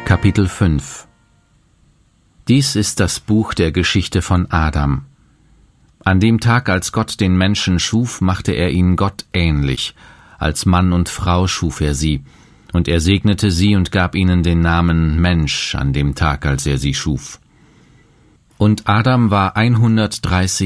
Kapitel 5 Dies ist das Buch der Geschichte von Adam. An dem Tag, als Gott den Menschen schuf, machte er ihn Gott ähnlich. Als Mann und Frau schuf er sie. Und er segnete sie und gab ihnen den Namen Mensch an dem Tag, als er sie schuf. Und Adam war 130